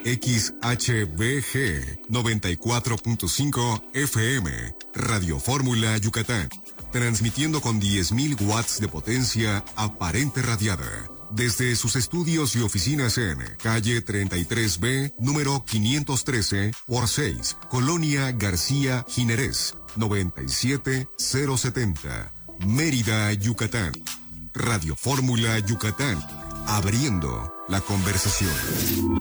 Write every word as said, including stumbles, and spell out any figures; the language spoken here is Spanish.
X H B G noventa y cuatro punto cinco F M, Radio Fórmula Yucatán, transmitiendo con diez mil watts de potencia aparente radiada. Desde sus estudios y oficinas en calle treinta y tres B, número quinientos trece por seis, Colonia García Jiménez, noventa y siete mil setenta, Mérida, Yucatán. Radio Fórmula Yucatán, abriendo la conversación.